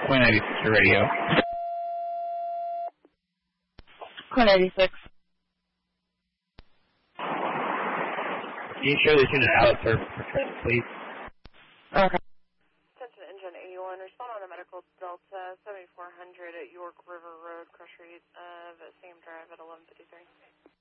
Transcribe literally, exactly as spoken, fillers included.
Point ninety-six to radio. Point ninety-six. Can you show this unit out for, for transit, please? Okay. Attention Engine eighty-one, respond on a medical Delta seventy-four hundred at York River Road, crush rate of Sam Drive at eleven fifty-three.